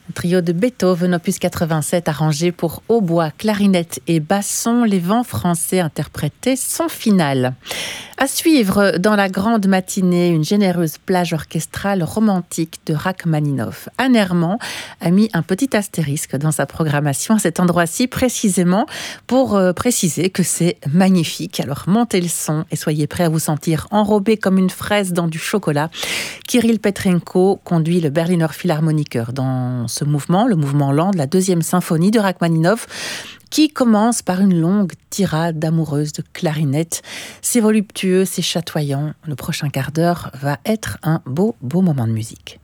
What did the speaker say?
Trio de Beethoven, opus 87, arrangé pour hautbois, clarinette et basson. Les vents français interprétaient son final. À suivre dans la grande matinée, une généreuse plage orchestrale romantique de Rachmaninov. Anne Herman a mis un petit astérisque dans sa programmation à cet endroit-ci précisément pour préciser que c'est magnifique. Alors montez le son et soyez prêts à vous sentir enrobé comme une fraise dans du chocolat. Kirill Petrenko conduit le Berliner Philharmoniker dans ce mouvement, le mouvement lent de la deuxième symphonie de Rachmaninov, qui commence par une longue tirade amoureuse de clarinette. C'est voluptueux, c'est chatoyant. Le prochain quart d'heure va être un beau moment de musique.